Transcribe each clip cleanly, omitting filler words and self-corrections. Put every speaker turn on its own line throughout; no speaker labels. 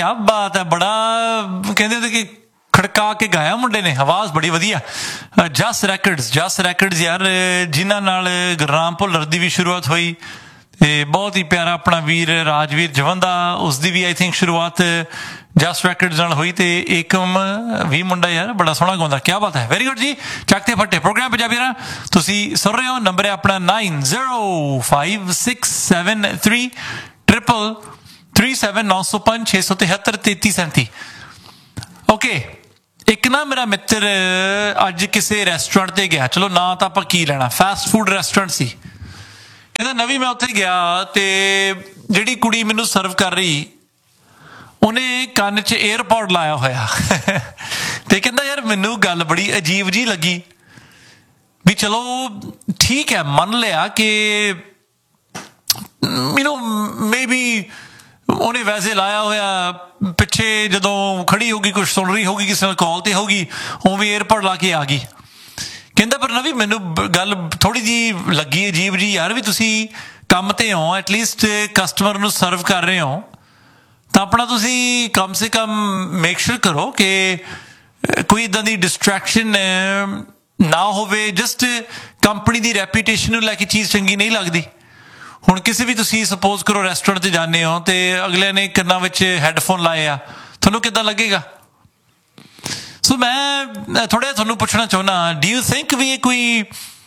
क्या बात है, बड़ा कहते थे कि खड़का के गाया मुंडे ने, आवाज़ बड़ी वधिया। जस रैकड्स यार, जिन्हां नाल गुरनाम भुल्लर दी भी शुरुआत हुई ते बहुत ही प्यारा अपना वीर राजवीर जवंदा, उसकी भी आई थिंक शुरुआत जस रैकड्स नाल हुई ते एकम भी मुंडा यार बड़ा सोहना गाउंदा। क्या बात है, वेरी गुड जी। चकते फट्टे प्रोग्राम पंजाबी ना तुसी सुन रहे हो। नंबर है अपना 905673337905 ओके। एक ना मेरा मित्र अज किसी रेस्टोरेंट ते गया, चलो ना तो आपां की लेना, फास्ट फूड रेस्टोरेंट सी, कहंदा नवी मैं उत्थे गया ते जिहड़ी कुड़ी मैनूं सर्व कर रही उन्हें ਕੰਨ 'ਚ एयरपॉड लाया होया ते कहंदा यार मैनूं गल बड़ी अजीब जी लगी भी चलो ठीक है मन लिया कि मे बी ਉਹਨੇ ਵੈਸੇ ਲਾਇਆ ਹੋਇਆ, ਪਿੱਛੇ ਜਦੋਂ ਖੜੀ ਹੋਗੀ ਕੁਛ ਸੁਣ ਰਹੀ ਹੋਗੀ, ਕਿਸੇ ਨਾਲ ਕਾਲ ਤੇ ਹੋਗੀ, ਉਵੇਂ ਏਅਰਪੋਰਟ ਲਾ ਕੇ ਆ ਗਈ। ਕਹਿੰਦਾ ਪਰ ਨਾ ਵੀ ਮੈਨੂੰ ਗੱਲ ਥੋੜ੍ਹੀ ਜਿਹੀ ਲੱਗੀ ਅਜੀਬ ਜੀ ਯਾਰ, ਵੀ ਤੁਸੀਂ ਕੰਮ ਤੇ ਹੋ, ਐਟਲੀਸਟ ਕਸਟਮਰ ਨੂੰ ਸਰਵ ਕਰ ਰਹੇ ਹੋ ਤਾਂ ਆਪਣਾ ਤੁਸੀਂ ਕਮ ਸੇ ਕਮ ਮੇਕ ਸ਼ੋਰ ਕਰੋ ਕਿ ਕੋਈ ਇੱਦਾਂ ਦੀ ਡਿਸਟਰੈਕਸ਼ਨ ਨਾ ਹੋਵੇ। ਜਸਟ ਕੰਪਨੀ ਦੀ ਰੈਪੂਟੇਸ਼ਨ ਨੂੰ ਲੈ ਕੇ ਚੀਜ਼ ਚੰਗੀ ਨਹੀਂ ਲੱਗਦੀ। ਹੁਣ ਕਿਸੇ ਵੀ ਤੁਸੀਂ ਸਪੋਜ਼ ਕਰੋ ਰੈਸਟੋਰੈਂਟ 'ਤੇ ਜਾਂਦੇ ਹੋ ਅਤੇ ਅਗਲੇ ਨੇ ਕੰਨਾਂ ਵਿੱਚ ਹੈਡਫੋਨ ਲਾਏ ਆ, ਤੁਹਾਨੂੰ ਕਿੱਦਾਂ ਲੱਗੇਗਾ? ਸੋ ਮੈਂ ਥੋੜ੍ਹਾ ਜਿਹਾ ਤੁਹਾਨੂੰ ਪੁੱਛਣਾ ਚਾਹੁੰਦਾ, ਡੂ ਯੂ ਥਿੰਕ ਵੀ ਇਹ ਕੋਈ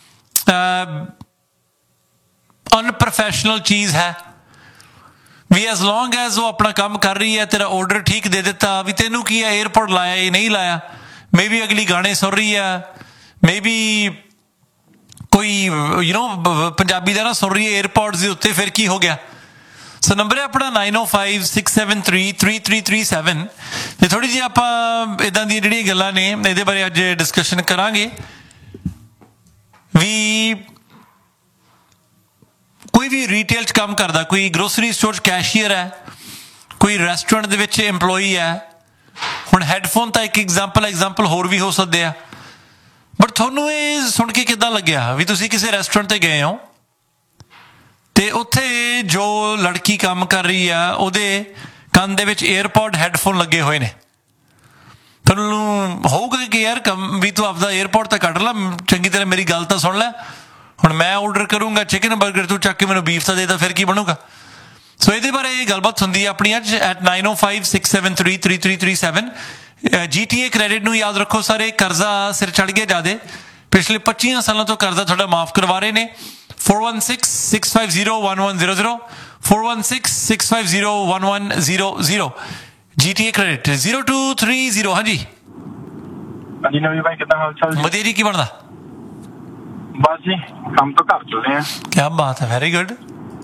ਅਨਪ੍ਰੋਫੈਸ਼ਨਲ ਚੀਜ਼ ਹੈ ਵੀ ਐਜ਼ ਲੌਂਗ ਐਜ਼ ਉਹ ਆਪਣਾ ਕੰਮ ਕਰ ਰਹੀ ਹੈ, ਤੇਰਾ ਔਡਰ ਠੀਕ ਦੇ ਦਿੱਤਾ, ਵੀ ਤੈਨੂੰ ਕੀ ਹੈ ਏਅਰਪੋਰਟ ਲਾਇਆ ਜਾਂ ਨਹੀਂ ਲਾਇਆ? ਮੇ ਬੀ ਅਗਲੀ ਗਾਣੇ ਸੁਣ ਰਹੀ ਆ, ਮੇ ਬੀ ਕੋਈ ਪੰਜਾਬੀ ਦਾ ਨਾ ਸੁਣ ਰਹੀ ਹੈ ਏਅਰਪੋਰਟਸ ਦੇ ਉੱਤੇ, ਫਿਰ ਕੀ ਹੋ ਗਿਆ? ਸੋ ਨੰਬਰ ਹੈ ਆਪਣਾ 9056733337 ਤੇ ਥੋੜ੍ਹੀ ਜਿਹੀ ਆਪਾਂ ਇੱਦਾਂ ਦੀਆਂ ਜਿਹੜੀਆਂ ਗੱਲਾਂ ਨੇ ਇਹਦੇ ਬਾਰੇ ਅੱਜ ਡਿਸਕਸ਼ਨ ਕਰਾਂਗੇ ਵੀ ਕੋਈ ਵੀ ਰੀਟੇਲ 'ਚ ਕੰਮ ਕਰਦਾ, ਕੋਈ ਗਰੋਸਰੀ ਸਟੋਰ 'ਚ ਕੈਸ਼ੀਅਰ ਹੈ, ਕੋਈ ਰੈਸਟੋਰੈਂਟ ਦੇ ਵਿੱਚ ਇੰਪਲੋਈ ਹੈ। ਹੁਣ ਹੈਡਫੋਨ ਤਾਂ ਇੱਕ ਐਗਜ਼ਾਮਪਲ ਹੋਰ ਵੀ ਹੋ ਸਕਦੇ ਆ, ਬਟ ਤੁਹਾਨੂੰ ਇਹ ਸੁਣ ਕੇ ਕਿੱਦਾਂ ਲੱਗਿਆ ਵੀ ਤੁਸੀਂ ਕਿਸੇ ਰੈਸਟੋਰੈਂਟ 'ਤੇ ਗਏ ਹੋ ਅਤੇ ਉੱਥੇ ਜੋ ਲੜਕੀ ਕੰਮ ਕਰ ਰਹੀ ਆ ਉਹਦੇ ਕੰਨ ਦੇ ਵਿੱਚ ਏਅਰਪੋਡ ਹੈਡਫੋਨ ਲੱਗੇ ਹੋਏ ਨੇ? ਤੁਹਾਨੂੰ ਹੋਊਗਾ ਕਿ ਯਾਰ ਵੀ ਤੂੰ ਆਪਦਾ ਏਅਰਪੋਡ ਤਾਂ ਕੱਢ ਲਾ, ਚੰਗੀ ਤਰ੍ਹਾਂ ਮੇਰੀ ਗੱਲ ਤਾਂ ਸੁਣ ਲੈ। ਹੁਣ ਮੈਂ ਔਡਰ ਕਰੂੰਗਾ ਚਿਕਨ ਬਰਗਰ, ਤੂੰ ਚੱਕ ਕੇ ਮੈਨੂੰ ਬੀਫ ਤਾਂ ਦੇ ਤਾ, ਫਿਰ ਕੀ ਬਣੂਗਾ? ਸੋ ਇਹਦੇ ਬਾਰੇ ਇਹ ਗੱਲਬਾਤ ਹੁੰਦੀ ਹੈ ਆਪਣੀ ਅੱਜ ਐਟ 9056733337। GTA ਕ੍ਰੈਡਿਟ ਨੂੰ ਯਾਦ ਰੱਖੋ ਸਾਰੇ, ਕਰਜ਼ਾ ਸਿਰ ਚੜ੍ਹ ਗਿਆ ਜ਼ਿਆਦਾ, ਪਿਛਲੇ 25 ਸਾਲਾਂ ਤੋਂ ਕਰਜ਼ਾ ਤੁਹਾਡਾ ਮਾਫ ਕਰਵਾ ਰਹੇ ਨੇ। 4166501100 4166501100 GTA ਕ੍ਰੈਡਿਟ 0230। ਹਾਂਜੀ
ਹਾਂਜੀ ਨਵੀਂ ਭਾਈ, ਕਿੱਦਾਂ ਹਾਲ ਚਾਲ?
ਵਧੀਆ ਜੀ, ਕੀ ਬਣਦਾ?
ਬਸ ਜੀ ਕੰਮ ਤੋਂ ਘਰ ਚੱਲੇ ਆ।
ਕਿਆ ਬਾਤ ਹੈ, ਵੈਰੀ ਗੁੱਡ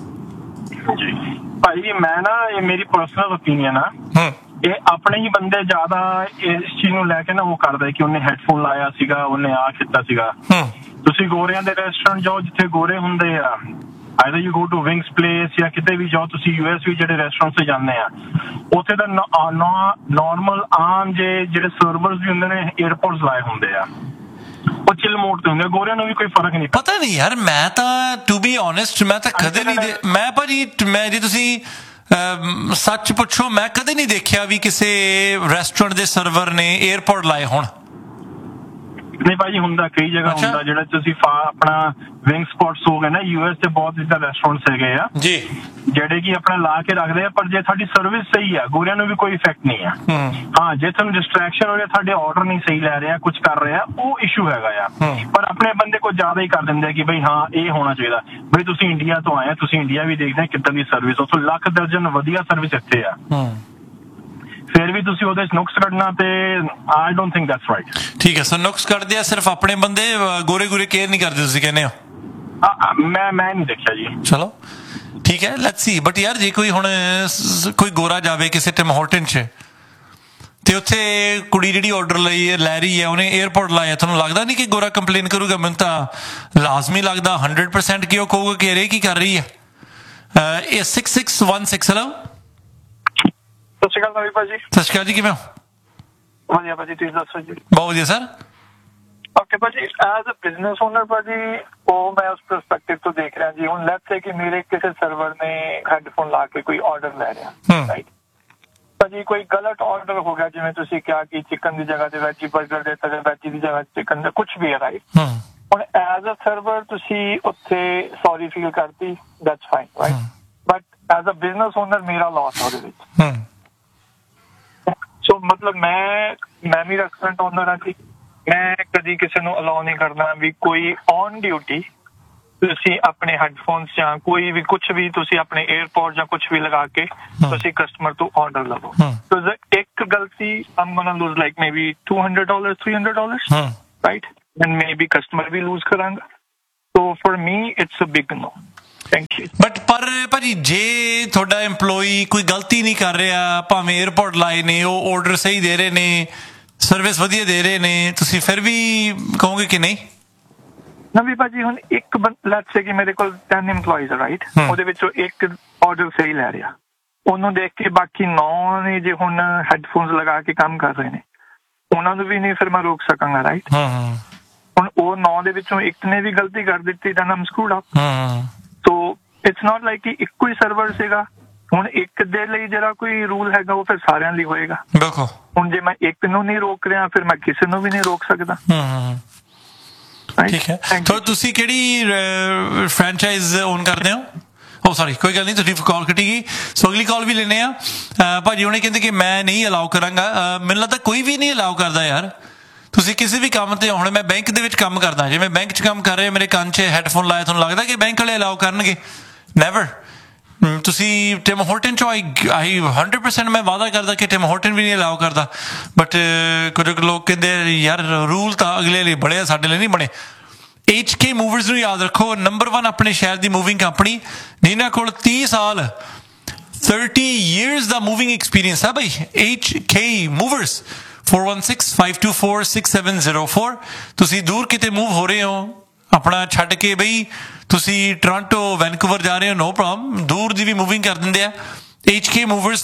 ਜੀ ਭਾਈ। ਮੈਂ ਨਾ ਇਹ ਮੇਰੀ ਪਰਸਨਲ ਓਪੀਨੀਅਨ ਆ, ਇਹ ਆਪਣੇ ਹੀ ਬੰਦੇ ਜ਼ਿਆਦਾ ਇਸ ਚੀਜ਼ ਨੂੰ ਲੈ ਕੇ ਨਾ ਉਹ ਕਰਦਾ ਕਿ ਉਹਨੇ ਹੈਡਫੋਨ ਲਾਇਆ ਸੀਗਾ, ਉਹਨੇ ਆਹ ਕੀਤਾ ਸੀਗਾ। ਤੁਸੀਂ ਗੋਰਿਆਂ ਦੇ ਰੈਸਟੋਰੈਂਟ ਜਾਓ ਜਿੱਥੇ ਗੋਰੇ ਹੁੰਦੇ ਆ, either you go to wings place ਜਾਂ ਕਿਤੇ ਵੀ ਜਾਓ ਤੁਸੀਂ, US ਵੀ ਜਿਹੜੇ ਰੈਸਟੋਰੈਂਟ 'ਤੇ ਜਾਂਦੇ ਆ ਉੱਥੇ ਤਾਂ ਨੋਰਮਲ ਆਮ ਜਿਹੜੇ ਸਰਵਰਸ ਵੀ ਹੁੰਦੇ ਨੇ ਏਅਰਪੋਰਟਸ ਲਾਏ ਹੁੰਦੇ ਆ, ਉਹ ਚਿਲ ਮੋਡ ਤੇ ਹੁੰਦੇ। ਗੋਰਿਆਂ ਨੂੰ ਵੀ ਕੋਈ ਫਰਕ ਨਹੀਂ।
ਪਤਾ ਨਹੀਂ ਯਾਰ, ਮੈਂ ਤਾਂ ਟੂ ਬੀ ਓਨੈਸਟ ਮੈਂ ਤਾਂ ਕਦੇ ਨਹੀਂ ਮੈਂ ਭਾਜੀ ਜੇ ਤੁਸੀਂ ਸੱਚ ਪੁੱਛੋ ਮੈਂ ਕਦੇ ਨਹੀਂ ਦੇਖਿਆ ਵੀ ਕਿਸੇ ਰੈਸਟੋਰੈਂਟ ਦੇ ਸਰਵਰ ਨੇ ਏਅਰਪੋਰਟ ਲਾਏ ਹੋਣ।
ਨਹੀਂ ਭਾਜੀ ਹੁੰਦਾ, ਕਈ ਜਗ੍ਹਾ ਹੁੰਦਾ। ਜਿਹੜਾ ਤੁਸੀਂ ਆਪਣਾ ਵਿੰਗ ਸਪੌਟਸ ਹੋ ਗਏ ਨਾ US ਤੇ ਬਹੁਤ ਇੱਦਾਂ ਰੈਸਟੋਰੈਂਟਸ ਹੈਗੇ ਆ ਜੀ ਜਿਹੜੇ ਕਿ ਆਪਣਾ ਲਾ ਕੇ ਰੱਖਦੇ ਆ, ਪਰ ਜੇ ਤੁਹਾਡੀ ਸਰਵਿਸ ਸਹੀ ਆ ਗੋਰਿਆਂ ਨੂੰ ਵੀ ਕੋਈ ਇਫੈਕਟ ਨਹੀਂ ਆ। ਹਾਂ ਜੇ ਤੁਹਾਨੂੰ ਡਿਸਟਰੈਕਸ਼ਨ ਹੋ ਰਿਹਾ, ਤੁਹਾਡੇ ਆਰਡਰ ਨਹੀਂ ਸਹੀ ਲੈ ਰਿਹਾ, ਕੁਝ ਕਰ ਰਿਹਾ, ਉਹ ਇਸ਼ੂ ਹੈਗਾ ਆ। ਪਰ ਆਪਣੇ ਬੰਦੇ ਕੋਲ ਜ਼ਿਆਦਾ ਹੀ ਕਰ ਦਿੰਦੇ ਆ ਕਿ ਬਈ ਹਾਂ ਇਹ ਹੋਣਾ ਚਾਹੀਦਾ। ਬਈ ਤੁਸੀਂ ਇੰਡੀਆ ਤੋਂ ਆਏ, ਤੁਸੀਂ ਇੰਡੀਆ ਵੀ ਦੇਖਦੇ ਕਿੱਦਾਂ ਦੀ ਸਰਵਿਸ, ਉੱਥੋਂ ਲੱਖ ਦਰਜਨ ਵਧੀਆ ਸਰਵਿਸ ਇੱਥੇ ਆ, ਫਿਰ ਵੀ ਤੁਸੀਂ ਉਹਦੇ 'ਚ ਨੁਕਸ ਕੱਢਣਾ ਤੇ I don't think that's right. ਠੀਕ ਹੈ, ਸੋ ਨੁਕਸ ਕੱਢਦੇ ਆ ਸਿਰਫ ਆਪਣੇ ਬੰਦੇ, ਗੋਰੇ ਕੇਅਰ ਨਹੀਂ ਕਰਦੇ ਤੁਸੀਂ ਕਹਿੰਦੇ ਹੋ? ਮੈਂ ਨਹੀਂ ਦੇਖਿਆ ਜੀ। ਚਲੋ ਠੀਕ ਹੈ, ਲੈਟਸ ਸੀ। ਬਟ ਯਾਰ ਜੇ ਕੋਈ ਹੁਣ ਕੋਈ ਗੋਰਾ ਜਾਵੇ ਕਿਸੇ ਟਿਮ ਹੋਟਲ 'ਚ ਤੇ ਉੱਥੇ ਕੁੜੀ ਜਿਹੜੀ ਆਰਡਰ ਲੈ ਰਹੀ ਹੈ ਉਹਨੇ ਏਅਰਪੋਰਟ ਲਾਇਆ, ਤੁਹਾਨੂੰ ਲੱਗਦਾ ਨਹੀਂ ਕਿ ਗੋਰਾ ਕੰਪਲੇਨ ਕਰੂਗਾ? ਮੈਨੂੰ ਤਾਂ ਲਾਜ਼ਮੀ ਲੱਗਦਾ 100% ਕਿ ਉਹ ਕਹੂਗਾ ਕਿ ਇਹ ਕੀ ਕਰ ਰਹੀ ਹੈ। ਇਹ 6616 ਹੈਲੋ, ਸਤਿ ਸ਼੍ਰੀ ਅਕਾਲ ਨਵੀਂ ਭਾਜੀ।
ਸਤਿ ਸ਼੍ਰੀ ਅਕਾਲ ਜੀ, ਕਿਵੇਂ ਹੋ?
ਵਧੀਆ ਭਾਜੀ, ਤੁਸੀਂ ਦੱਸੋ ਜੀ?
ਬਹੁਤ ਵਧੀਆ ਸਰ।
ਓਕੇ ਭਾਜੀ, ਐਜ਼ ਅ ਬਿਜ਼ਨਸ ਓਨਰ ਭਾਜੀ ਉਹ ਮੈਂ ਉਸ ਪਰਸਪੈਕਟਿਵ ਤੋਂ ਦੇਖ ਰਿਹਾ ਜੀ। ਹੁਣ ਲੈਟਸ ਸੇ ਕਿ ਮੇਰੇ ਕਿਸੇ ਸਰਵਰ ਨੇ ਹੈਡਫੋਨ ਲਾ ਕੇ ਕੋਈ ਆਰਡਰ ਲੈ ਰਿਹਾ, ਰਾਈਟ? ਪਰ ਭਾਜੀ ਕੋਈ ਗਲਤ ਆਰਡਰ ਹੋ ਗਿਆ, ਜਿਵੇਂ ਤੁਸੀਂ ਕਿਹਾ ਕਿ ਚਿਕਨ ਦੀ ਜਗ੍ਹਾ ਤੇ ਵੈਜੀ 버ਗਰ ਦੇ ਤੇ ਵੈਜੀ ਦੀ ਜਗ੍ਹਾ ਚਿਕਨ ਦਾ ਕੁਝ ਵੀ ਹੈ, ਰਾਈਟ? ਹੁਣ ਐਜ਼ ਅ ਸਰਵਰ ਤੁਸੀਂ ਉੱਥੇ ਸੌਰੀ ਫੀਲ ਕਰਤੀ, that's fine, right? But as a business owner ਮੇਰਾ ਲਾਸ ਉਹਦੇ ਵਿੱਚ। ਸੋ ਮਤਲਬ ਮੈਂ ਵੀ ਰੈਸਟੋਰੈਂਟ ਓਨਰ ਹਾਂ ਜੀ, ਮੈਂ ਕਦੀ ਕਿਸੇ ਨੂੰ ਅਲਾਉ ਨਹੀਂ ਕਰਨਾ ਵੀ ਕੋਈ ਔਨ ਡਿਊਟੀ ਤੁਸੀਂ ਆਪਣੇ ਹੈਡਫੋਨਸ ਜਾਂ ਕੋਈ ਵੀ ਕੁਝ ਵੀ ਤੁਸੀਂ ਆਪਣੇ 에ਅਰਪੋਰਟ ਜਾਂ ਕੁਝ ਵੀ ਲਗਾ ਕੇ ਤੁਸੀਂ ਕਸਟਮਰ ਤੋਂ ਆਰਡਰ ਲਵੋ। ਸੋ ਇੱਕ ਗਲਤੀ I'm gonna lose like maybe $200, $300, right? And maybe customer we lose ਕਰਾਂਗਾ। So for me it's a big no. Thank you.
But ਪਰ ਭਾਜੀ ਜੇ ਤੁਹਾਡਾ EMPLOYEE ਕੋਈ ਗਲਤੀ ਨਹੀਂ ਕਰ ਰਿਹਾ, ਭਾਵੇਂ 에ਅਰਪੋਰਟ ਲਾਏ ਨੇ, ਉਹ ਆਰਡਰ ਸਹੀ ਦੇ ਰਹੇ ਨੇ, ਸਰਵਿਸ ਵਧੀਆ ਦੇ ਰਹੇ ਨੇ, ਤੁਸੀਂ ਫਿਰ ਵੀ ਕਹੋਗੇ ਕਿ ਨਹੀਂ?
ਨਾ ਵੀ ਭਾਜੀ ਹੁਣ ਇੱਕ ਲੈਟਸ ਸੇ ਕਿ ਮੇਰੇ ਕੋਲ 10 EMPLOYEES ਆ, ਰਾਈਟ? ਉਹਦੇ ਵਿੱਚੋਂ ਇੱਕ ਆਰਡਰ ਸਹੀ ਲੈ ਰਿਹਾ, ਉਹਨੂੰ ਦੇਖ ਕੇ ਬਾਕੀ 9 ਨੇ ਜੇ ਹੁਣ ਹੈਡਫੋਨਸ ਲਗਾ ਕੇ ਕੰਮ ਕਰ ਰਹੇ ਨੇ, ਉਹਨਾਂ ਨੂੰ ਵੀ ਨਹੀਂ ਫਿਰ ਮੈਂ ਰੋਕ ਸਕਾਂਗਾ, ਰਾਈਟ? ਹੁਣ ਉਹ 9 ਦੇ ਵਿੱਚੋਂ ਇੱਕ ਨੇ ਵੀ ਗਲਤੀ ਕਰ ਦਿੱਤੀ ਤਾਂ I'm screwed up. So it's not like ਕਿ ਇੱਕੋ ਹੀ ਸਰਵਰ ਸੀਗਾ, ਹੁਣ ਇੱਕ ਦੇ ਲਈ ਜਿਹੜਾ ਕੋਈ ਰੂਲ ਹੈਗਾ ਉਹ ਫਿਰ ਸਾਰਿਆਂ ਲਈ ਹੋਏਗਾ।
ਬਿਲਕੁਲ। ਹੁਣ
ਜੇ ਮੈਂ ਇੱਕ ਨੂੰ ਨਹੀਂ ਰੋਕ ਰਿਹਾ ਫਿਰ ਮੈਂ ਕਿਸੇ ਨੂੰ ਵੀ ਨਹੀਂ ਰੋਕ ਸਕਦਾ।
ਠੀਕ ਹੈ। ਤੁਸੀਂ ਕਿਹੜੀ ਫਰੈਂਚਾਈਜ਼ ਓਨ ਕਰਦੇ ਹੋ? ਓ ਸੌਰੀ, ਕੋਈ ਗੱਲ ਨਹੀਂ, ਤੁਹਾਡੀ ਕਾਲ ਕੱਟੀ ਗਈ। ਸੋ ਅਗਲੀ ਕਾਲ ਵੀ ਲੈਂਦੇ ਆ। ਭਾਜੀ ਹੁਣੇ ਕਹਿੰਦੇ ਕਿ ਮੈਂ ਨਹੀਂ ਅਲਾਉ ਕਰਾਂਗਾ। ਮੈਨੂੰ ਲੱਗਦਾ ਕੋਈ ਵੀ ਨਹੀਂ ਅਲਾਉ ਕਰਦਾ ਯਾਰ। ਤੁਸੀਂ ਕਿਸੇ ਵੀ ਕੰਮ ਤੇ, ਹੁਣ ਮੈਂ ਬੈਂਕ ਦੇ ਵਿੱਚ ਕੰਮ ਕਰਦਾ, ਜੇ ਮੈਂ ਬੈਂਕ 'ਚ ਕੰਮ ਕਰ ਰਿਹਾ, ਮੇਰੇ ਕੰਨ 'ਚ ਹੈਡਫੋਨ ਲਾਇਆ, ਤੁਹਾਨੂੰ ਲੱਗਦਾ ਕਿ ਬੈਂਕ ਵਾਲੇ ਅਲਾਉ ਕਰਨਗੇ? ਨੈਵਰ। ਤੁਸੀਂ ਟਿਮ ਹੋਰਟਨ 'ਚੋਂ ਆਈ 100% ਮੈਂ ਵਾਅਦਾ ਕਰਦਾ ਕਿ ਟਿਮ ਹੋਰਟਨ ਵੀ ਨਹੀਂ ਅਲਾਉ ਕਰਦਾ, ਬਟ ਕੁਝ ਲੋਕ ਕਹਿੰਦੇ ਯਾਰ ਰੂਲ ਤਾਂ ਅਗਲੇ ਲਈ ਬਣੇ ਆ, ਸਾਡੇ ਲਈ ਨਹੀਂ ਬਣੇ। HK ਮੂਵਰਸ ਨੂੰ ਯਾਦ ਰੱਖੋ, ਨੰਬਰ 1 ਆਪਣੇ ਸ਼ਹਿਰ ਦੀ ਮੂਵਿੰਗ ਕੰਪਨੀ, ਜਿਨ੍ਹਾਂ ਕੋਲ 30 ਸਾਲ 30 years ਦਾ ਮੂਵਿੰਗ ਐਕਸਪੀਰੀਅੰਸ ਹੈ ਬਈ। HK movers 4165246704। ਤੁਸੀਂ ਦੂਰ ਕਿਤੇ ਮੂਵ ਹੋ ਰਹੇ ਹੋ ਆਪਣਾ ਛੱਡ ਕੇ, ਬਈ ਤੁਸੀਂ ਟੋਰਾਂਟੋ ਵੈਨਕੂਵਰ ਜਾ ਰਹੇ ਹੋ, ਨੋ ਪ੍ਰੋਬਲਮ, ਦੂਰ ਦੀ ਵੀ ਮੂਵਿੰਗ ਕਰ ਦਿੰਦੇ ਆ। HK movers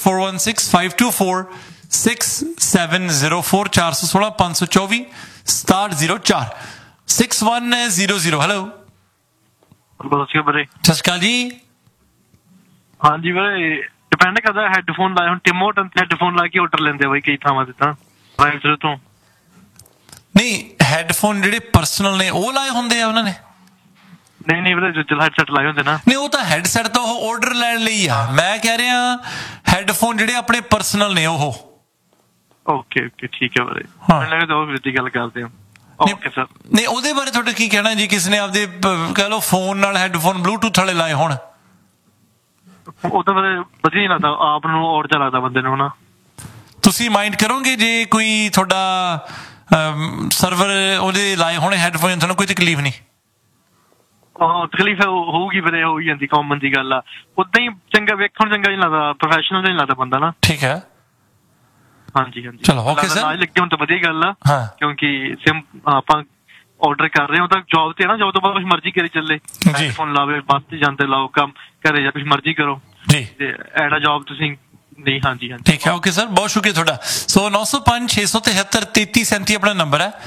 4165246704 416 524 6704 6100। ਹੈਲੋ,
ਸਤਿ ਸ਼੍ਰੀ
ਅਕਾਲ ਜੀ।
ਹਾਂਜੀ ਵੀਰੇ, ਡਿਪੈਂਡ ਕਰਦਾ ਹੈਡਫੋਨ ਲਾਏ, ਹੁਣ ਟਿਮ ਹੋਰਟਨ ਹੈਡਫੋਨ ਲਾ ਕੇ ਆਰਡਰ ਲੈਂਦੇ ਬਾਈ ਕਈ ਥਾਵਾਂ ਤੇ ਤਾਂ ਡਰਾਈਵ ਤੋਂ।
ਨਹੀਂ, ਹੈਡਫੋਨ ਜਿਹੜੇ ਪਰਸਨਲ ਨੇ ਉਹ ਲਾਏ ਹੁੰਦੇ ਆ ਉਹਨਾਂ ਨੇ?
ਨਹੀਂ ਵੀਰੇ, ਜੋ ਹੈਡਸੈਟ ਲਾਏ ਹੁੰਦੇ ਨਾ।
ਨਹੀਂ, ਉਹ ਤਾਂ ਹੈਡਸੈਟ ਤਾਂ ਉਹ ਆਰਡਰ ਲੈਣ ਲਈ ਆ। ਮੈਂ ਕਹਿ ਰਿਹਾ ਹੈਡਫੋਨ ਜਿਹੜੇ ਆਪਣੇ ਪਰਸਨਲ ਨੇ ਉਹ।
ਓਕੇ ਠੀਕ ਹੈ ਵੀਰੇ, ਮੈਨੂੰ ਲੱਗਦਾ ਉਹ ਵੀ ਗੱਲ ਕਰਦੇ ਹਾਂ। Okay sir.
ਨਹੀਂ, ਉਹਦੇ ਬਾਰੇ ਤੁਹਾਡਾ ਕੀ ਕਹਿਣਾ ਜੀ? ਕਿਸੇ ਨੇ ਆਪਦੇ ਕਹਿ ਲਓ ਫੋਨ ਨਾਲ ਹੈਡਫੋਨ ਬਲੂਟੂਥ ਵਾਲੇ ਲਾਏ ਹੋਣ,
ਉਹ ਤਾਂ ਵੀਰੇ ਵਧੀਆ ਨਹੀਂ ਲੱਗਦਾ, ਆਪ ਨੂੰ ਔੜ ਜਿਹਾ ਲੱਗਦਾ ਬੰਦੇ ਨੂੰ ਨਾ।
ਤੁਸੀਂ ਮਾਈਂਡ ਕਰੋਗੇ ਜੇ ਕੋਈ ਤੁਹਾਡਾ ਸਰਵਰ ਉਹਦੇ ਲਾਏ ਹੋਣੇ ਹੈਡਫੋਨ, ਤੁਹਾਨੂੰ ਕੋਈ ਤਕਲੀਫ ਨਹੀਂ?
ਤਕਲੀਫ ਹੋਊਗੀ ਵੀਰੇ, ਹੋ ਜਾਂਦੀ, ਕਾਮਨ ਦੀ ਗੱਲ ਆ। ਉਦਾਂ ਹੀ ਚੰਗਾ ਵੇਖਣ ਚੰਗਾ ਨਹੀਂ ਲੱਗਦਾ, ਪ੍ਰੋਫੈਸ਼ਨਲ ਨਹੀਂ ਲੱਗਦਾ ਬੰਦਾ ਨਾ।
ਠੀਕ ਹੈ।
ਹਾਂਜੀ
ਚਲੋ ਓਕੇ ਸਰ।
ਲੱਗੇ ਹੁਣ ਤਾਂ ਵਧੀਆ ਗੱਲ ਆ, ਕਿਉਂਕਿ ਆਪਾਂ ਆਰਡਰ ਕਰ ਰਹੇ ਹੋ ਤਾਂ ਜੌਬ ਤੇ ਨਾ, ਜੌਬ ਤੋਂ ਬਾਅਦ ਕੁਛ ਮਰਜ਼ੀ ਕਰੀ ਚੱਲੇ, ਫੋਨ ਲਾਵੇ, ਬੱਸ ਤੇ ਜਾਂਦੇ ਲਾਓ, ਕੰਮ ਘਰੇ ਜਾ ਕੁਛ ਮਰਜ਼ੀ ਕਰੋ ਜੀ, ਐਡਾ ਜੌਬ ਤੁਸੀਂ ਨਹੀਂ। ਹਾਂਜੀ
ਠੀਕ ਹੈ, ਓਕੇ ਸਰ, ਬਹੁਤ ਸ਼ੁਕਰੀਆ ਤੁਹਾਡਾ। ਸੋ 905 673 3337 ਆਪਣਾ ਨੰਬਰ ਹੈ,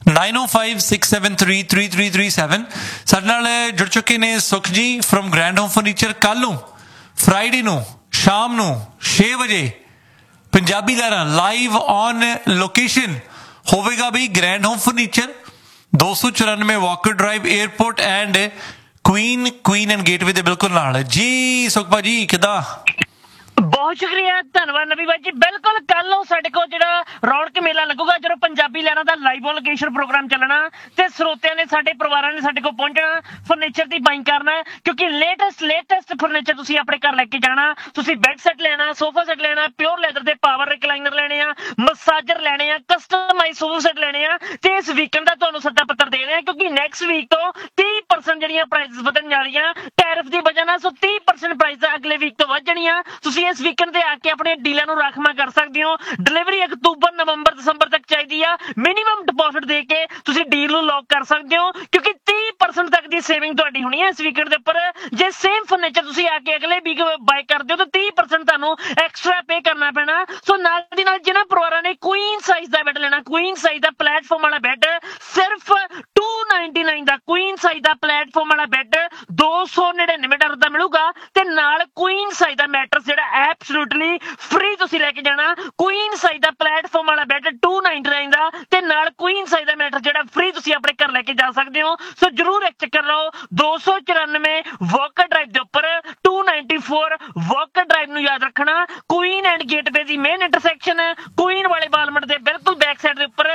9056733337। ਸਾਡੇ ਨਾਲ ਜੁੜ ਚੁੱਕੇ ਨੇ ਸੁਖ ਜੀ ਫਰਮ ਗ੍ਰੈਂਡ ਹੋਮ ਫਰਨੀਚਰ। ਕੱਲ ਨੂੰ ਫਰਾਈਡੇ ਨੂੰ ਸ਼ਾਮ ਨੂੰ 6 ਵਜੇ ਪੰਜਾਬੀ ਲਹਿਰਾਂ ਲਾਈਵ ਔਨ ਲੋਕੇਸ਼ਨ ਹੋਵੇਗਾ ਬਈ grand home furniture, 294 Walker drive, airport and Queen and gateway ਦੇ ਬਿਲਕੁਲ ਨਾਲ ਜੀ। ਸੁਖ ਭਾਜੀ ਕਿੱਦਾਂ?
ਬਹੁਤ ਸ਼ੁਕਰੀਆ, ਧੰਨਵਾਦ ਨਵੀ ਬਾਈ ਜੀ। ਬਿਲਕੁਲ ਕੱਲ ਨੂੰ ਸਾਡੇ ਕੋਲ ਜਿਹੜਾ ਰੌਣਕ ਮੇਲਾ ਲੱਗੂਗਾ, ਜਦੋਂ ਪੰਜਾਬੀ ਲਹਿਰਾਂ ਦਾ ਲਾਈਵ ਔਨ ਲੋਕੇਸ਼ਨ ਪ੍ਰੋਗਰਾਮ ਚੱਲਣਾ ਤੇ ਸਰੋਤਿਆਂ ਨੇ, ਸਾਡੇ ਪਰਿਵਾਰਾਂ ਨੇ ਸਾਡੇ ਕੋਲ ਪਹੁੰਚਣਾ, ਫਰਨੀਚਰ ਦੀ ਬਾਈਂਗ ਕਰਨਾ, ਕਿਉਂਕਿ ਲੇਟੈਸਟ ਫਰਨੀਚਰ ਤੁਸੀਂ ਆਪਣੇ ਘਰ ਲੈ ਕੇ ਜਾਣਾ। ਤੁਸੀਂ ਬੈੱਡ ਸੈੱਟ ਲੈਣਾ, ਸੋਫਾ ਸੈੱਟ ਲੈਣਾ, ਪਿਓਰ ਲੈਦਰ ਦੇ ਪਾਵਰ ਰਿਕਲਾਈਨਰ ਲੈਣੇ ਆ, ਮਸਾਜਰ ਲੈਣੇ ਆ, ਕਸਟਮਾਈਜ਼ ਸੋਫਾ ਸੈੱਟ ਲੈਣੇ ਆ, ਤੇ ਇਸ ਵੀਕਐਂਡ ਦਾ ਤੁਹਾਨੂੰ ਸੱਦਾ ਪੱਤਰ ਦੇ ਰਹੇ ਆ, ਕਿਉਂਕਿ ਨੈਕਸਟ ਵੀਕ ਤੋਂ 30% ਜਿਹੜੀਆਂ ਪ੍ਰਾਈਸ ਵਧਣ ਵਾਲੀਆਂ ਟੈਰਿਫ ਦੀ ਵਜ੍ਹਾ ਨਾਲ। ਸੋ 30% ਪ੍ਰਾਈਸ ਅਗਲੇ ਵੀਕ ਤੋਂ ਵੱਧ ਜਾਣੀਆਂ। ਤੁਸੀਂ ਇਸ ਵੀਕਐਂਡ ਤੇ ਆ ਕੇ ਆਪਣੇ ਡੀਲਰ ਨੂੰ ਰਾਖਵਾਂ ਕਰ ਸਕਦੇ ਹੋ। ਡਿਲੀਵਰੀ ਅਕਤੂਬਰ, ਨਵੰਬਰ, ਦਸੰਬਰ ਤੱਕ ਚਾਹੀਦੀ ਆ। ਮਿਨੀਮਮ ਡਿਪੋਜ਼ਿਟ ਦੇ ਕੇ ਤੁਸੀਂ ਡੀਲ ਨੂੰ ਲੌਕ ਕਰ ਸਕਦੇ ਹੋ, ਕਿਉਂਕਿ 30% ਤੱਕ ਦੀ ਸੇਵਿੰਗ ਤੁਹਾਡੀ ਹੋਣੀ ਹੈ ਇਸ ਵੀਕਐਂਡ ਦੇ ਉੱਪਰ। ਜੇ ਸੇਮ ਫਰਨੀਚਰ ਤੁਸੀਂ ਆ ਕੇ ਅਗਲੇ ਵੀਕ ਬਾਈ ਕਰਦੇ ਹੋ ਤਾਂ 30% ਤੁਹਾਨੂੰ ਐਕਸਟਰਾ ਪੇ ਕਰਨਾ ਪੈਣਾ। ਸੋ ਨਾਲ ਦੀ ਨਾਲ ਜਿਹਨਾਂ ਪਰਿਵਾਰਾਂ ਨੇ ਕੁਈਨ ਸਾਈਜ਼ ਦਾ ਬੈੱਡ ਲੈਣਾ, ਕੁਈਨ ਸਾਈਜ਼ ਦਾ ਪਲੇਟਫਾਰਮ ਵਾਲਾ ਬੈੱਡ ਸਿਰਫ $299 ਦਾ, ਕੁਈਨ ਸਾਈਜ਼ ਦਾ ਪਲੇਟਫਾਰਮ ਵਾਲਾ ਬੈੱਡ 2 $299 ਦਾ ਮਿਲੂਗਾ ਤੇ ਨਾਲ ਕੁਈਨ ਸਾਈਜ਼ ਦਾ ਮੈਟਰਸ ਜਿਹੜਾ ਐਬਸੋਲੂਟਲੀ ਫ੍ਰੀ ਤੁਸੀਂ ਲੈ ਕੇ ਜਾਣਾ। ਕੁਈਨ ਸਾਈਜ਼ ਦਾ ਪਲੇਟਫਾਰਮ ਵਾਲਾ ਬੈੱਡ $299 ਦਾ ਤੇ ਨਾਲ ਕੁਈਨ ਸਾਈਜ਼ ਦਾ ਮੈਟਰ ਜਿਹੜਾ ਫ੍ਰੀ ਤੁਸੀਂ ਆਪਣੇ ਘਰ ਲੈ ਕੇ ਜਾ ਸਕਦੇ ਹੋ। ਸੋ ਜਰੂਰ ਇੱਕ ਚੱਕਰ ਲਾਓ। 294 ਵਾਕਰ ਡਰਾਈਵ ਦੇ ਉੱਪਰ 294 ਵਾਕਰ ਡਰਾਈਵ ਨੂੰ ਯਾਦ ਰੱਖਣਾ। Queen and gateway the main intersection ਹੈ, ਕੁਈਨ ਵਾਲੇ ਬਾਲਮਟ ਦੇ ਬਿਲਕੁਲ ਬੈਕ ਸਾਈਡ ਦੇ ਉੱਪਰ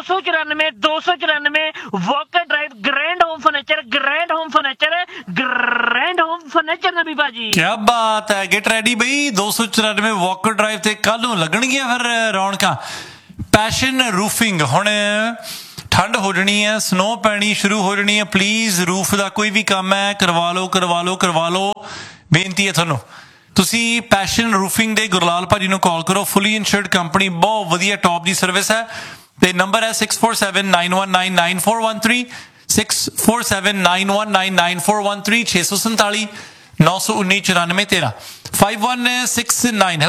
294 Walker drive. Grand home furniture, grand home furniture, grand home furniture ਨਵੀ ਬਾਜੀ।
ਕੀ ਬਾਤ ਹੈ, ਗੈਟ ਰੈਡੀ ਬਈ। 294 ਵਾਕਰ ਡਰਾਈਵ ਤੇ ਕੱਲ ਨੂੰ ਲੱਗਣਗੀਆਂ ਫਿਰ ਰੌਣਕਾਂ। ਪੈਸ਼ਨ ਰੂਫਿੰਗ, ਹੁਣ ਠੰਡ ਹੋ ਜਾਣੀ ਹੈ, ਸਨੋ ਪੈਣੀ ਸ਼ੁਰੂ ਹੋ ਜਾਣੀ ਹੈ। ਪਲੀਜ਼ ਰੂਫ ਦਾ ਕੋਈ ਵੀ ਕੰਮ ਹੈ ਕਰਵਾ ਲਓ। ਬੇਨਤੀ ਹੈ ਤੁਹਾਨੂੰ, ਤੁਸੀਂ ਪੈਸ਼ਨ ਰੂਫਿੰਗ ਦੇ ਗੁਰਲਾਲ ਭਾਜੀ ਨੂੰ ਕਾਲ ਕਰੋ। ਫੁੱਲੀ ਇੰਸ਼ੋਰਡ ਕੰਪਨੀ, ਬਹੁਤ ਵਧੀਆ ਟੌਪ ਦੀ ਸਰਵਿਸ ਹੈ ਤੇ ਨੰਬਰ ਹੈ 6479199413 6479199413 647 919 9413 5169।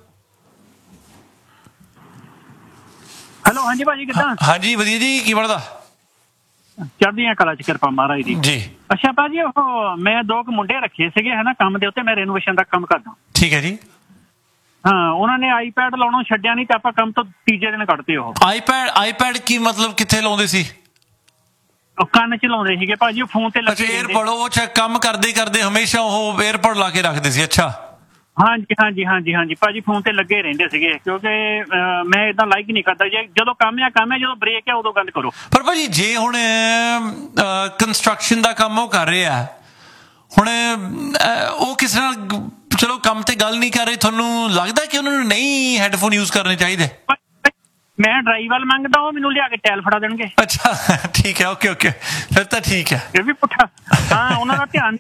ਹੈਲੋ ਹਾਂਜੀ ਭਾਜੀ ਕਿੱਦਾਂ?
ਹਾਂਜੀ ਵਧੀਆ ਜੀ, ਕੀ ਬਣਦਾ?
ਚੜ੍ਹਦੀਆਂ ਕਲਾ ਚ ਕਿਰਪਾ ਮਹਾਰਾਜ ਦੀ
ਜੀ।
ਅੱਛਾ ਭਾਜੀ, ਉਹ ਮੈਂ 2 ਮੁੰਡੇ ਰੱਖੇ ਸੀਗੇ ਹਨਾ ਕੰਮ ਦੇ ਉੱਤੇ, ਮੈਂ ਰੈਨੋਵੇਸ਼ਨ ਦਾ ਕੰਮ ਕਰਦਾ।
ਠੀਕ ਹੈ ਜੀ।
ਹਾਂ, ਉਹਨਾਂ ਨੇ ਆਈਪੈਡ ਲਾਉਣੋਂ ਛੱਡਿਆ ਨਹੀਂ ਤੇ ਆਪਾਂ ਕੰਮ ਤੋਂ ਤੀਜੇ ਦਿਨ ਕੱਢਤੇ। ਉਹ
ਆਈਪੈਡ ਕੀ ਮਤਲਬ, ਕਿੱਥੇ ਲਾਉਂਦੇ ਸੀ?
ਉਹ ਕੰਨ ਚ ਲਾਉਂਦੇ ਸੀਗੇ ਭਾਜੀ, ਉਹ ਫੋਨ ਤੇ ਲੱਗੇ।
ਅੱਛਾ, ਏਅਰਪੋਰਟ। ਉਹ ਕੰਮ ਕਰਦੇ ਹਮੇਸ਼ਾ ਉਹ ਏਅਰਪੋਰਟ ਲਾ ਕੇ ਰੱਖਦੇ ਸੀ। ਅੱਛਾ
ਹਾਂਜੀ ਭਾਜੀ, ਫੋਨ ਤੇ ਲੱਗੇ ਰਹਿੰਦੇ ਸੀਗੇ ਕਿਉਂਕਿ ਮੈਂ ਇਦਾਂ ਲਾਈਕ ਨਹੀਂ ਕਰਦਾ। ਜਦੋਂ ਕੰਮ ਹੈ, ਜਦੋਂ ਬ੍ਰੇਕ ਹੈ ਉਦੋਂ ਗੱਲ ਕਰੋ।
ਪਰ ਭਾਜੀ ਜੇ ਹੁਣ ਕੰਸਟਰਕਸ਼ਨ ਦਾ ਕੰਮ ਉਹ ਕਰ ਰਿਹਾ, ਹੁਣ ਉਹ ਕਿਸੇ ਨਾਲ ਚਲੋ ਕੰਮ ਤੇ ਗੱਲ ਨਹੀਂ ਕਰ ਰਹੇ, ਤੁਹਾਨੂੰ ਲੱਗਦਾ ਕਿ ਉਹਨਾਂ ਨੂੰ ਨਹੀਂ ਹੈੱਡਫੋਨ ਯੂਜ਼ ਕਰਨੇ ਚਾਹੀਦੇ?
ਮੈਂ ਡਰਾਈਵਰ ਮੰਗਦਾ, ਉਹ ਮੈਨੂੰ ਲਿਆ ਕੇ ਟੈਲ ਫੜਾ ਦੇਣਗੇ।
ਅੱਛਾ ਠੀਕ ਹੈ, ਓਕੇ ਫਿਰ ਤਾਂ ਠੀਕ ਹੈ।
ਇਹ ਵੀ ਪੁੱਠਾ, ਹਾਂ ਉਹਨਾਂ ਦਾ ਧਿਆਨ।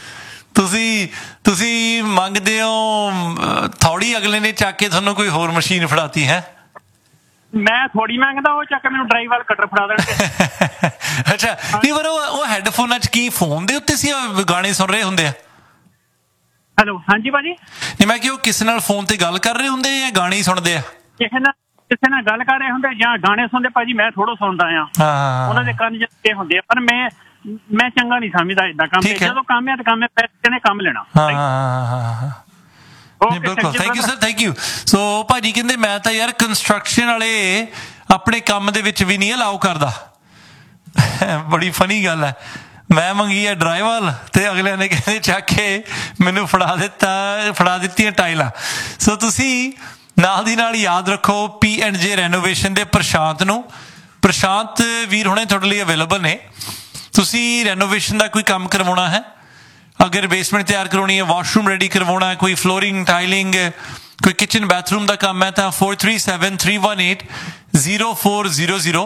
ਤੁਸੀਂ ਮੰਗਦੇ ਹੋ ਥੋੜੀ, ਅਗਲੇ ਨੇ ਚੱਕ ਕੇ ਤੁਹਾਨੂੰ ਕੋਈ ਹੋਰ ਮਸ਼ੀਨ ਫੜਾਤੀ ਹੈ।
ਮੈਂ ਥੋੜੀ ਮੰਗਦਾ, ਉਹ ਚੱਕ ਮੈਨੂੰ ਡਰਾਈਵਰ ਕਟਰ ਫੜਾ ਦੇਣਗੇ।
ਅੱਛਾ ਨਹੀਂ, ਪਰ ਉਹ ਹੈੱਡਫੋਨਾਂ 'ਚ ਕੀ ਫੋਨ ਦੇ ਉੱਤੇ ਸੀ ਗਾਣੇ ਸੁਣ ਰਹੇ ਹੁੰਦੇ ਆ?
ਹੈਲੋ ਹਾਂਜੀ ਭਾਜੀ।
ਨਹੀਂ, ਮੈਂ ਕਿ ਉਹ ਕਿਸੇ ਨਾਲ ਫੋਨ ਤੇ ਗੱਲ ਕਰ ਰਹੇ ਹੁੰਦੇ ਜਾਂ ਗਾਣੇ ਹੀ ਸੁਣਦੇ ਆ?
ਕਿਸੇ ਨਾਲ ਗੱਲ ਕਰ ਰਹੇ ਹੁੰਦੇ ਜਾਂ ਗਾਣੇ ਸੁਣਦੇ ਭਾਜੀ, ਮੈਂ ਥੋੜ੍ਹਾ ਸੁਣਦਾ ਆ। ਉਹਨਾਂ ਦੇ ਕੰਨ ਜਿਹੇ ਹੁੰਦੇ ਆ, ਪਰ ਮੈਂ ਚੰਗਾ ਨਹੀਂ ਸਮਝਦਾ ਏਦਾਂ ਕੰਮ। ਜਦੋਂ ਕੰਮ ਹੈ ਤਾਂ ਕੰਮ ਹੈ, ਪੈਸੇ ਨੇ ਕੰਮ ਲੈਣਾ।
ਬਿਲਕੁਲ, thank you sir, thank you. ਸੋ ਭਾਜੀ ਕਹਿੰਦੇ ਮੈਂ ਤਾਂ ਯਾਰ ਕੰਸਟਰਕਸ਼ਨ ਵਾਲੇ ਆਪਣੇ ਕੰਮ ਦੇ ਵਿੱਚ ਵੀ ਨਹੀਂ ਅਲਾਓ ਕਰਦਾ। ਬੜੀ ਫਨੀ ਗੱਲ ਹੈ। ਮੈਂ ਮੰਗੀ ਹੈ ਡਰਾਈਵਰ ਤੇ ਅਗਲੇ ਨੇ ਕਹਿੰਦੇ ਚੱਕ ਕੇ ਮੈਨੂੰ ਫੜਾ ਦਿੱਤੀਆਂ ਟਾਈਲਾਂ। ਸੋ ਤੁਸੀਂ ਨਾਲ ਦੀ ਨਾਲ ਯਾਦ ਰੱਖੋ P&J ਰੈਨੋਵੇਸ਼ਨ ਦੇ ਪ੍ਰਸ਼ਾਂਤ ਵੀਰ ਹੁਣੇ ਤੁਹਾਡੇ ਲਈ ਅਵੇਲੇਬਲ ਨੇ। ਤੁਸੀਂ ਰੈਨੋਵੇਸ਼ਨ ਦਾ ਕੋਈ ਕੰਮ ਕਰਵਾਉਣਾ ਹੈ, ਅਗਰ ਬੇਸਮੈਂਟ ਤਿਆਰ ਕਰਵਾਉਣੀ ਹੈ, ਵਾਸ਼ਰੂਮ ਰੈਡੀ ਕਰਵਾਉਣਾ ਹੈ, ਕੋਈ ਫਲੋਰਿੰਗ ਟਾਈਲਿੰਗ, ਕੋਈ ਕਿਚਨ ਬਾਥਰੂਮ ਦਾ ਕੰਮ ਹੈ ਤਾਂ 4373180400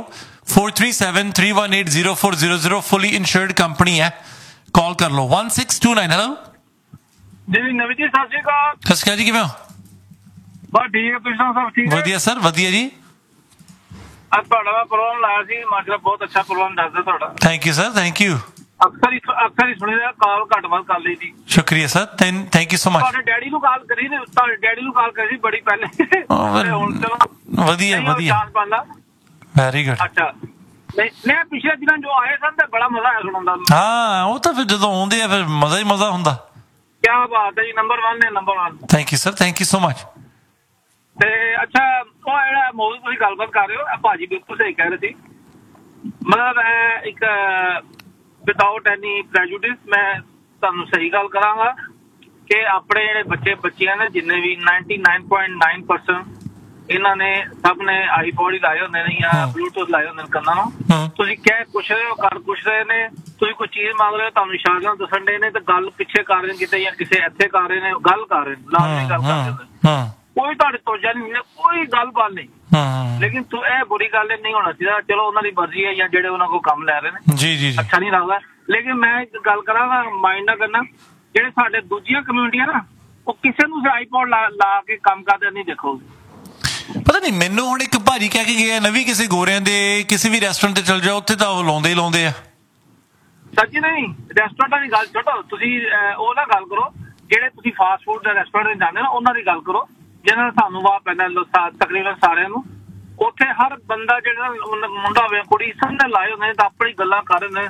4373180400 ਫੁੱਲੀ ਇੰਸ਼ੋਰਡ ਕੰਪਨੀ ਹੈ, ਕਾਲ ਕਰ ਲਓ। 1629। ਹੈਲੋ
ਜੀ ਨਵੀਂ ਜੀ, ਸਤਿ ਸ਼੍ਰੀ ਅਕਾਲ।
ਸਤਿ ਸ਼੍ਰੀ ਅਕਾਲ ਜੀ, ਕਿਵੇਂ ਹੋ?
ਬਸ ਠੀਕ ਹੈ, ਤੁਸੀਂ ਸਭ ਠੀਕ?
ਵਧੀਆ ਸਰ, ਵਧੀਆ ਜੀ।
ਅੱਜ ਤੁਹਾਡਾ ਪ੍ਰੋਗਰਾਮ ਲਾਇਆ ਸੀ, ਮਾਸ਼ਾਅੱਲਾ ਬਹੁਤ ਅੱਛਾ ਪ੍ਰੋਗਰਾਮ ਦੱਸਦਾ ਤੁਹਾਡਾ।
Thank you sir, thank you.
ਅਕਸਰ ਹੀ ਸੁਣੀਦਾ, ਕਾਲ ਘੱਟ ਵੱਧ ਕਰ ਲਈ ਸੀ।
ਸ਼ੁਕਰੀਆ sir, thank you so much.
ਤੁਹਾਡੇ ਡੈਡੀ ਨੂੰ ਕਾਲ ਕਰੀ ਸੀ ਬੜੀ ਪਹਿਲੇ। ਹੁਣ ਚਲੋ ਵਧੀਆ ਵੈਰੀ ਗੁੱਡ। ਅੱਛਾ, ਮੈਂ ਪਿਛਲੇ ਦਿਨਾਂ ਜੋ ਆਏ ਸਨ ਤੇ ਬੜਾ ਮਜ਼ਾ ਆਇਆ ਸੁਣਨ ਦਾ।
ਹਾਂ, ਉਹ ਤਾਂ ਫਿਰ ਜਦੋਂ ਆਉਂਦੇ ਆ ਫਿਰ ਮਜ਼ਾ ਹੀ ਮਜ਼ਾ ਹੁੰਦਾ।
ਕੀ ਬਾਤ ਹੈ ਜੀ, ਨੰਬਰ 1 ਨੇ, number 1।
Thank you sir, thank you so much.
ਤੇ ਅੱਛਾ, ਉਹ ਜਿਹੜਾ ਮੌਜੂਦ ਤੁਸੀਂ ਗੱਲਬਾਤ ਕਰ ਰਹੇ ਹੋ, ਭਾਜੀ ਬਿਲਕੁਲ ਸਹੀ ਕਹਿ ਰਹੇ ਸੀ। ਮਤਲਬ ਇੱਕ ਵਿਦਆਊਟ ਐਨੀ ਪ੍ਰੈਜੂਡਿਸ ਮੈਂ ਤੁਹਾਨੂੰ ਸਹੀ ਗੱਲ ਕਰਾਂਗਾ ਕਿ ਆਪਣੇ ਜਿਹੜੇ ਬੱਚਿਆਂ ਨੇ ਜਿੰਨੇ ਵੀ 99.9% ਇਹਨਾਂ ਨੇ ਸਭ ਨੇ ਆਈਪੋਡ ਹੀ ਲਾਏ ਹੁੰਦੇ ਨੇ ਜਾਂ ਬਲੂਟੂਥ ਲਾਏ ਹੁੰਦੇ ਨੇ ਕੰਨਾਂ ਨੂੰ। ਤੁਸੀਂ ਕਹਿ ਪੁੱਛ ਰਹੇ ਹੋ, ਕਰ ਪੁੱਛ ਰਹੇ ਨੇ, ਤੁਸੀਂ ਕੋਈ ਚੀਜ਼ ਮੰਗ ਰਹੇ ਹੋ, ਤੁਹਾਨੂੰ ਇਸ਼ਾਰਿਆਂ ਨਾਲ ਦੱਸਣ ਦੇ ਨੇ ਤੇ ਗੱਲ ਪਿੱਛੇ ਕਰ ਰਹੇ ਨੇ ਕਿਤੇ, ਜਾਂ ਕਿਸੇ ਇੱਥੇ ਕਰ ਰਹੇ ਨੇ, ਗੱਲ ਕਰ ਰਹੇ ਨੇ, ਲਾਜ਼ਮੀ ਗੱਲ ਕਰ ਰਹੇ ਨੇ। ਕੋਈ ਤੁਹਾਡੇ ਤੋਜਾ ਨਹੀਂ, ਕੋਈ ਗੱਲਬਾਤ ਨਹੀਂ। ਲੇਕਿਨ ਇਹ ਬੁਰੀ ਗੱਲ ਨਹੀਂ ਹੋਣਾ ਚਾਹੀਦਾ। ਚਲੋ ਉਹਨਾਂ ਦੀ ਮਰਜ਼ੀ ਹੈ ਜਾਂ ਜਿਹੜੇ ਉਹਨਾਂ ਕੋਲ ਕੰਮ ਲੈ ਰਹੇ ਨੇ, ਜੀ ਅੱਛਾ ਨਹੀਂ ਲੱਗਦਾ। ਲੇਕਿਨ ਮੈਂ ਇੱਕ ਗੱਲ ਕਰਾਂਗਾ, ਮਾਈਂਡ ਨਾ ਕਰਨਾ, ਜਿਹੜੇ ਸਾਡੇ ਦੂਜੀਆਂ ਕਮਿਊਨਿਟੀਆਂ ਨਾ, ਉਹ ਕਿਸੇ ਨੂੰ ਆਈਪੋਡ ਲਾ ਕੇ ਕੰਮ ਕਰਦੇ ਨਹੀਂ ਦੇਖੋਗੇ।
ਪਤਾ ਨਹੀਂ, ਮੈਨੂੰ ਹੁਣ ਇੱਕ ਭਾਜੀ ਕਹਿ ਕੇ ਗਿਆ ਨਵੀਂ, ਕਿਸੇ ਗੋਰਿਆਂ ਦੇ ਕਿਸੇ ਵੀ ਰੈਸਟੋਰੈਂਟ ਤੇ ਚਲ ਜਾਓ, ਉੱਥੇ ਤਾਂ ਉਹ ਲਾਉਂਦੇ ਹੀ ਲਾਉਂਦੇ ਆ।
ਸੱਚੀ ਨਹੀਂ, ਰੈਸਟੋਰੈਂਟਾਂ ਦੀ ਗੱਲ ਛੱਡੋ, ਤੁਸੀਂ ਉਹ ਨਾ ਗੱਲ ਕਰੋ ਜਿਹੜੇ ਤੁਸੀਂ ਫਾਸਟ ਫੂਡ ਦੇ ਰੈਸਟੋਰੈਂਟ ਜਾਂਦੇ ਨਾ, ਉਹਨਾਂ ਦੀ ਗੱਲ ਕਰੋ ਜਿਹਨਾਂ ਨਾਲ ਸਾਨੂੰ ਵਾਹ ਪੈਂਦਾ ਤਕਰੀਬਨ ਸਾਰਿਆਂ ਨੂੰ। ਉੱਥੇ ਹਰ ਬੰਦਾ ਜਿਹੜਾ ਮੁੰਡਾ ਹੋਵੇ ਕੁੜੀ, ਸਭ ਨੇ ਲਾਏ ਹੁੰਦੇ ਨੇ ਤਾਂ ਆਪਣੀ ਗੱਲਾਂ ਕਰ ਰਹੇ ਨੇ,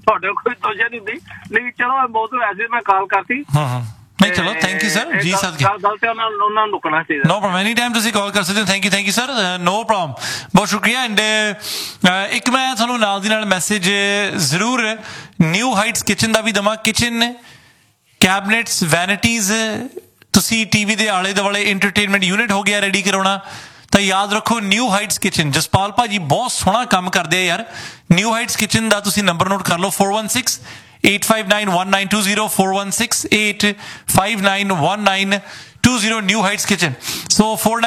ਤੁਹਾਡੇ ਕੋਈ ਤੋਸ਼ਾ ਨਹੀਂ ਹੁੰਦੀ ਨਹੀਂ ਚਲੋ ਬਹੁਤ ਵੈਸੇ ਮੈਂ ਕਾਲ ਕਰਤੀ
ਨਹੀਂ ਚਲੋ ਥੈਂਕ ਯੂ ਸਰ ਜੀ ਸਰ
ਗੱਲ ਤੇ ਉਹਨਾਂ ਨੂੰ ਰੁਕਣਾ ਚਾਹੀਦਾ
ਨੋ ਪ੍ਰੋਬਲਮ ਐਨੀ ਟਾਈਮ ਤੁਸੀਂ ਕਾਲ ਕਰ ਸਕਦੇ ਹੋ thank you sir no problem ਬਹੁਤ ਸ਼ੁਕਰੀਆ ਐਂਡ ਇੱਕ ਮੈਂ ਤੁਹਾਨੂੰ ਨਾਲ ਦੀ ਨਾਲ ਮੈਸੇਜ ਜ਼ਰੂਰ ਨਿਊ ਹਾਈਟਸ ਕਿਚਨ ਦਾ ਵੀ ਦੇਵਾਂ ਕਿਚਨ ਕੈਬਨਿਟਸ ਵੈਨਿਟੀਜ਼ ਤੁਸੀਂ ਟੀਵੀ ਦੇ ਆਲੇ ਦੁਆਲੇ ਐਂਟਰਟੇਨਮੈਂਟ ਯੂਨਿਟ ਹੋ ਗਿਆ ਰੈਡੀ ਕਰਾਉਣਾ ਤਾਂ ਯਾਦ ਰੱਖੋ ਨਿਊ ਹਾਈਟਸ ਕਿਚਨ ਜਸਪਾਲ ਭਾਜੀ ਬਹੁਤ ਸੋਹਣਾ ਕੰਮ ਕਰਦੇ ਆ ਯਾਰ ਨਿਊ ਹਾਈਟਸ ਕਿਚਨ ਦਾ ਤੁਸੀਂ ਨੰਬਰ ਨੋਟ ਕਰ ਲਓ 416-859-1920 416-859-1920 New Heights Kitchen. So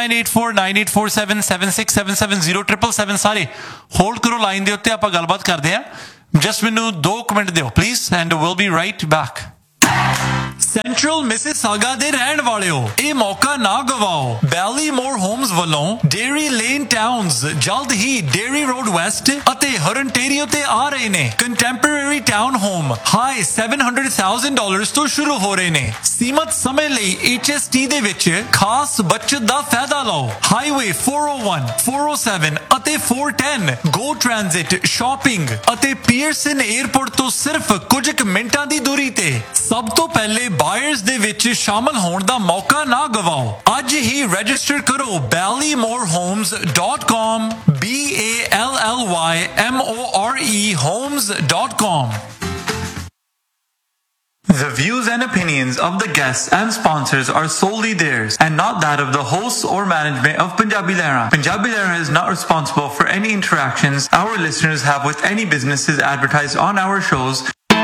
4984-9847-7677 0777 hold करो लाइन दे उत्ते आपां गलबात करदे आ जस्ट मैनू 2 मिनट दिओ please and we'll be right back. Central Mississauga ਦੇ ਰਹਿਣ ਵਾਲਿਓ ਇਹ ਮੌਕਾ ਨਾ ਗਵਾਓ ਬੈਲੀਮੋਰ ਹੋਮਸ ਵੱਲੋਂ ਡੇਰੀ ਲੇਨ ਟਾਊਨਸ ਜਲਦ ਹੀ ਡੇਰੀ ਰੋਡ ਵੈਸਟ ਅਤੇ ਹਰਨਟੇਰੀਓ ਤੇ ਆ ਰਹੇ ਨੇ ਕੰਟੈਂਪਰੇਰੀ ਟਾਊਨ ਹੋਮ ਹਾਈ $700,000 ਤੋਂ ਸ਼ੁਰੂ ਹੋ ਰਹੇ ਨੇ ਸੀਮਤ ਸਮੇਂ ਲਈ HST ਦੇ ਵਿੱਚ ਖਾਸ ਬਚਤ ਦਾ ਫਾਇਦਾ ਲਓ ਹਾਈਵੇ 401 407 ਅਤੇ 410 ਗੋ ਟ੍ਰਾਂਜ਼ਿਟ ਸ਼ਾਪਿੰਗ ਅਤੇ ਪੀਅਰਸਨ 에ਅਰਪੋਰਟ ਤੋਂ ਸਿਰਫ ਕੁਝ ਮਿੰਟਾਂ ਦੀ ਦੂਰੀ ਤੇ ਸਭ ਤੋਂ ਪਹਿਲੇ ਬਾਇਰਸ ਦੇ ਵਿੱਚ ਸ਼ਾਮਲ ਹੋਣ ਦਾ ਮੌਕਾ ਨਾ ਗਵਾਓ ਅੱਜ ਹੀ ਰਜਿਸਟਰ ਕਰੋ ballymorhomes.com BALLYMORE homes.com. The views and opinions of the guests and sponsors are solely theirs and not that of the hosts or management of Punjabi Lehra. Punjabi Lehra is not responsible for any interactions our listeners have with any businesses advertised on our shows.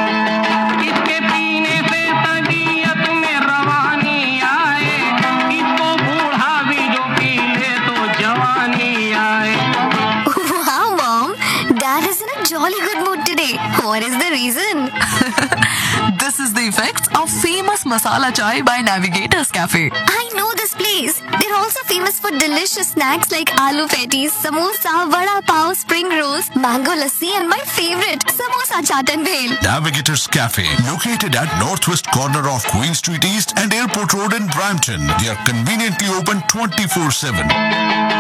Jolly good mood today. What is the reason?
This is the effects of famous masala chai by Navigators Cafe.
I know this place. They're also famous for delicious snacks like aloo patties, samosa, vada pav, spring rolls, mango lassi, and my favorite, samosa chaat and bhel.
Navigators Cafe, located at northwest corner of Queen Street East and Airport Road in Brampton. They are conveniently open 24/7.